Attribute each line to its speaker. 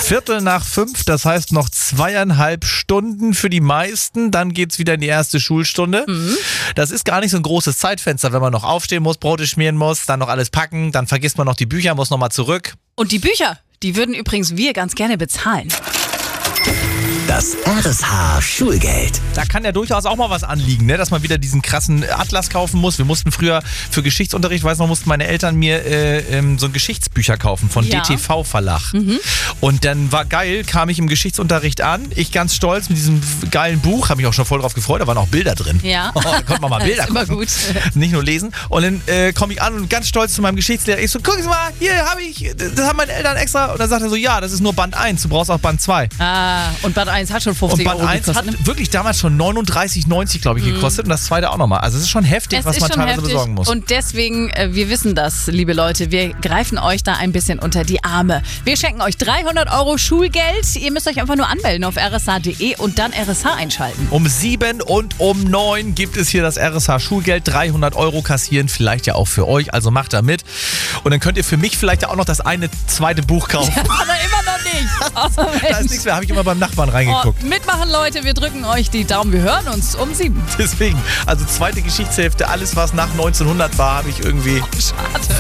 Speaker 1: 4:45, das heißt noch 2,5 Stunden für die meisten. Dann geht's wieder in die erste Schulstunde. Das ist gar nicht so ein großes Zeitfenster, wenn man noch aufstehen muss, Brote schmieren muss, dann noch alles packen, dann vergisst man noch die Bücher, muss nochmal zurück.
Speaker 2: Und die Bücher, die würden übrigens wir ganz gerne bezahlen.
Speaker 3: Das RSH-Schulgeld.
Speaker 1: Da kann ja durchaus auch mal was anliegen, ne? Dass man wieder diesen krassen Atlas kaufen muss. Wir mussten früher für Geschichtsunterricht, weiß noch, mussten meine Eltern mir so ein Geschichtsbücher kaufen von DTV Verlag. Und dann war geil, kam ich im Geschichtsunterricht an, ich ganz stolz mit diesem geilen Buch, habe mich auch schon voll drauf gefreut, da waren auch Bilder drin.
Speaker 2: Ja.
Speaker 1: Da konnte man mal Bilder
Speaker 2: immer
Speaker 1: gucken.
Speaker 2: gut.
Speaker 1: Nicht nur lesen. Und dann komme ich an und ganz stolz zu meinem Geschichtslehrer. Ich so, gucken Sie mal, hier habe ich, das haben meine Eltern extra. Und dann sagt er so, ja, das ist nur Band 1, du brauchst auch Band 2.
Speaker 2: Und Band 1 hat schon 50
Speaker 1: Und Band
Speaker 2: Euro
Speaker 1: 1
Speaker 2: gekostet.
Speaker 1: hat wirklich damals schon 39,90, glaube ich, gekostet und das zweite auch nochmal. Also es ist schon heftig, was man teilweise besorgen muss.
Speaker 2: Und deswegen, wir wissen das, liebe Leute, wir greifen euch da ein bisschen unter die Arme. Wir schenken euch 300 Euro Schulgeld. Ihr müsst euch einfach nur anmelden auf rsh.de und dann RSH einschalten.
Speaker 1: Um 7 und um 9 gibt es hier das RSH Schulgeld. 300 Euro kassieren, vielleicht ja auch für euch. Also macht da mit. Und dann könnt ihr für mich vielleicht ja auch noch das eine zweite Buch kaufen.
Speaker 2: Aber immer noch nicht.
Speaker 1: Da ist nichts mehr, habe ich immer beim Nachbarn reingeguckt.
Speaker 2: Mitmachen, Leute, wir drücken euch die Daumen. Wir hören uns um 7.
Speaker 1: Deswegen, also zweite Geschichtshälfte, alles was nach 1900 war, habe ich irgendwie...
Speaker 2: Schade.